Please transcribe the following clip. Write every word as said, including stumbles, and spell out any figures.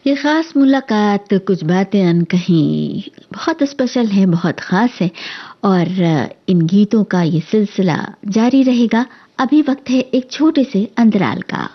ये ख़ास मुलाकात कुछ बातें अनकहीं बहुत स्पेशल है, बहुत ख़ास है और इन गीतों का ये सिलसिला जारी रहेगा। अभी वक्त है एक छोटे से अंतराल का।